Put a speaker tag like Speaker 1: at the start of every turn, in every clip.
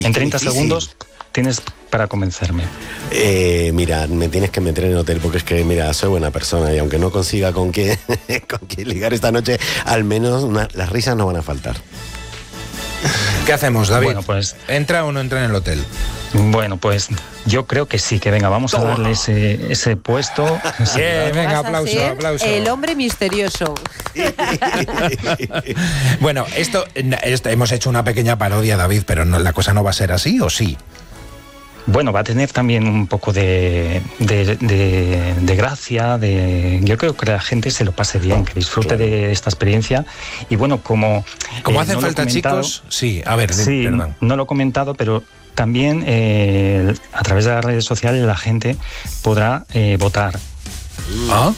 Speaker 1: En 30 segundos tienes para convencerme.
Speaker 2: Mira, me tienes que meter en el hotel porque es que, mira, soy buena persona y aunque no consiga con quién ligar esta noche, al menos las risas no van a faltar.
Speaker 3: ¿Qué hacemos, David?
Speaker 1: Bueno, pues,
Speaker 3: ¿entra o no entra en el hotel?
Speaker 1: Bueno, pues yo creo que sí, que venga, vamos a darle ese puesto.
Speaker 3: Venga, aplauso.
Speaker 4: El hombre misterioso.
Speaker 3: Bueno, esto hemos hecho una pequeña parodia, David, pero la cosa no va a ser así, ¿o sí?
Speaker 1: Bueno, va a tener también un poco de gracia, yo creo que la gente se lo pase bien, que disfrute de esta experiencia. Y bueno, como
Speaker 3: hacen falta chicos, sí, a ver,
Speaker 1: sí,
Speaker 3: perdón.
Speaker 1: No lo he comentado, pero también a través de las redes sociales la gente podrá votar.
Speaker 3: ¿Ah?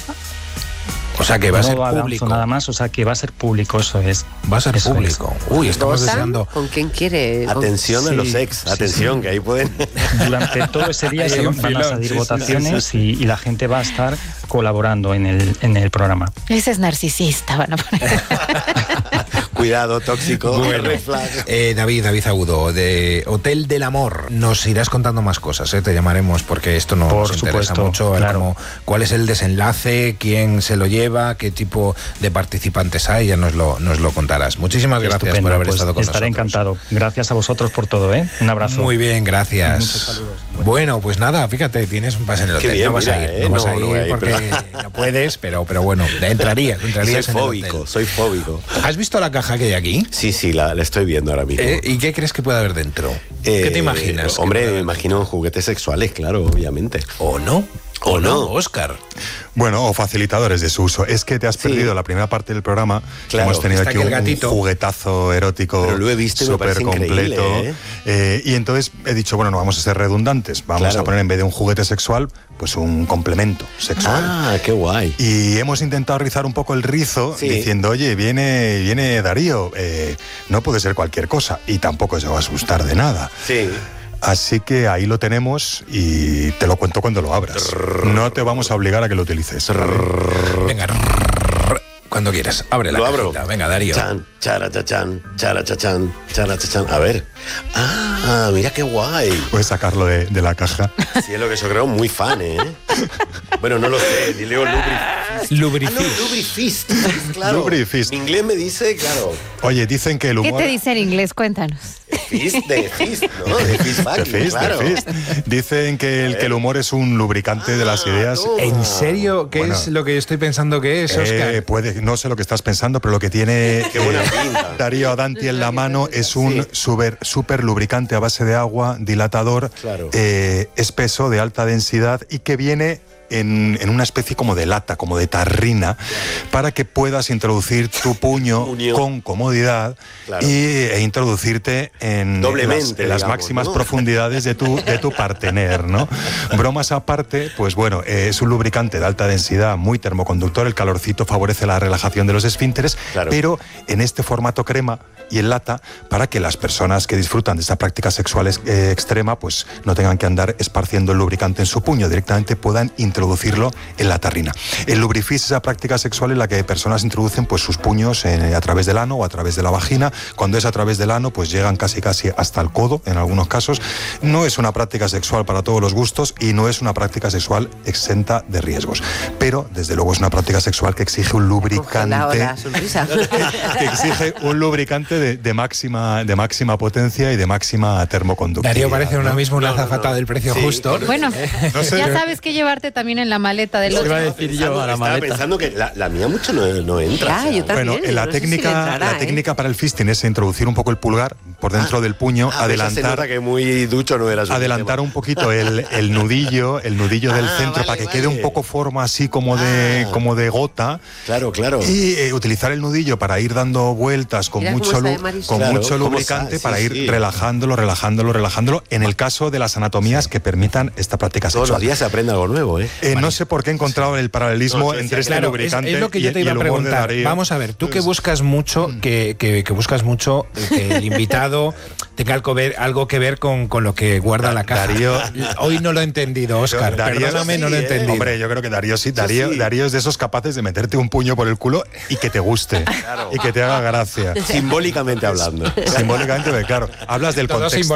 Speaker 3: O sea que va a ser
Speaker 1: público.
Speaker 3: público.
Speaker 1: Nada más, o sea que va a ser público, eso es.
Speaker 3: Va a ser público. Uy, estamos deseando.
Speaker 4: ¿Con quién quiere?
Speaker 2: Atención a los ex, atención, que ahí pueden.
Speaker 1: Durante todo ese día van a salir votaciones y la gente va a estar colaborando en el programa.
Speaker 5: Ese es narcisista, van a poner.
Speaker 2: Cuidado, tóxico.
Speaker 3: Bueno, David Agudo, de Hotel del Amor. Nos irás contando más cosas, te llamaremos porque esto nos interesa mucho.
Speaker 1: Claro.
Speaker 3: ¿Cuál es el desenlace? ¿Quién se lo lleva? ¿Qué tipo de participantes hay? Ya nos lo contarás. Muchísimas gracias.
Speaker 1: Estupendo,
Speaker 3: por haber
Speaker 1: pues
Speaker 3: estado con
Speaker 1: estaré
Speaker 3: nosotros.
Speaker 1: encantado. Gracias a vosotros por todo, Un abrazo.
Speaker 3: Muy bien, gracias.
Speaker 1: Muchos saludos.
Speaker 3: Bueno, pues nada, fíjate, tienes un pase en el hotel.
Speaker 2: Bien,
Speaker 3: no vas a ir, no vas a ir porque no puedes, pero bueno, entrarías
Speaker 2: Soy fóbico.
Speaker 3: ¿Has visto la caja que hay aquí?
Speaker 2: Sí, la estoy viendo ahora mismo.
Speaker 3: ¿Y qué crees que puede haber dentro? ¿Qué te imaginas?
Speaker 2: Hombre, me imagino juguetes sexuales, claro, obviamente.
Speaker 3: ¿O no? ¿O no, Óscar?
Speaker 6: Bueno, o facilitadores de su uso. Es que te has perdido la primera parte del programa.
Speaker 2: Claro,
Speaker 6: hemos tenido aquí
Speaker 3: un
Speaker 6: juguetazo erótico.
Speaker 2: Pero lo he visto y me parece
Speaker 6: completo. Y entonces he dicho, bueno, no vamos a ser redundantes. Vamos a poner en vez de un juguete sexual, pues un complemento sexual.
Speaker 2: Ah, qué guay.
Speaker 6: Y hemos intentado rizar un poco el rizo diciendo, oye, viene Darío, no puede ser cualquier cosa y tampoco se va a asustar de nada.
Speaker 2: Sí.
Speaker 6: Así que ahí lo tenemos y te lo cuento cuando lo abras. No te vamos a obligar a que lo utilices.
Speaker 3: Venga, cuando quieras, abre la cajita. Venga, Darío.
Speaker 2: Chan, charachachan, charachachan, charachachan. A ver. Ah, mira qué guay.
Speaker 6: Puedes sacarlo de la caja.
Speaker 2: Sí, es lo que yo creo, muy fan, Bueno, no lo sé, leo Lubrifist. Lubrifist, claro.
Speaker 6: Lubrifist.
Speaker 2: En inglés me dice, claro.
Speaker 6: Oye, dicen que el humor...
Speaker 5: ¿Qué te dice en inglés? Cuéntanos.
Speaker 2: De Fist, ¿no? De Fist fucking, claro.
Speaker 6: Dicen que el humor es un lubricante de las ideas.
Speaker 3: ¿En serio? ¿Qué es lo que yo estoy pensando que es, Óscar?
Speaker 6: No sé lo que estás pensando, pero lo que tiene
Speaker 2: Qué buena pinta.
Speaker 6: Darío Adanti en la mano es un super lubricante a base de agua, dilatador, espeso, de alta densidad y que viene en una especie como de lata, como de tarrina, para que puedas introducir tu puño con comodidad e introducirte en las máximas profundidades de tu partener, ¿no? Bromas aparte, pues bueno, es un lubricante de alta densidad, muy termoconductor, el calorcito favorece la relajación de los esfínteres, pero en este formato crema y en lata, para que las personas que disfrutan de esta práctica sexual extrema pues no tengan que andar esparciendo el lubricante en su puño, directamente puedan introducirlo en la tarrina. El Lubrifist es esa práctica sexual en la que personas introducen pues sus puños a través del ano o a través de la vagina. Cuando es a través del ano pues llegan casi hasta el codo en algunos casos. No es una práctica sexual para todos los gustos y no es una práctica sexual exenta de riesgos, pero desde luego es una práctica sexual que exige un lubricante que exige un lubricante de máxima potencia y de máxima termoconductividad.
Speaker 3: Darío parece ahora mismo una azafata del precio justo.
Speaker 5: Bueno, ya sabes que llevarte también en la maleta del otro.
Speaker 1: Iba a decir yo a la maleta.
Speaker 2: Estaba pensando que la mía mucho no entra.
Speaker 4: Yo también.
Speaker 6: Bueno, en la técnica para el fisting es introducir un poco el pulgar por dentro del puño,
Speaker 2: adelantar. Se nota que muy ducho no era su
Speaker 6: adelantar un poquito el nudillo del centro para que quede un poco forma así como de gota.
Speaker 2: Claro.
Speaker 6: Y utilizar el nudillo para ir dando vueltas con mucho lubricante para ir relajándolo en el caso de las anatomías que permitan esta práctica sexual.
Speaker 2: Todos los días se aprende algo nuevo,
Speaker 6: No sé por qué he encontrado el paralelismo entre este lubricante
Speaker 3: es lo que yo te iba a preguntar. Vamos a ver, tú que buscas mucho que el invitado tenga algo que ver con lo que guarda la caja.
Speaker 6: Darío,
Speaker 3: hoy no lo he entendido, Óscar. Perdóname, no lo he entendido.
Speaker 6: Hombre, yo creo que Darío sí. Darío es de esos capaces de meterte un puño por el culo y que te guste. Y que te haga gracia.
Speaker 2: Simbólicamente hablando.
Speaker 6: Simbólicamente, claro. Hablas del contexto.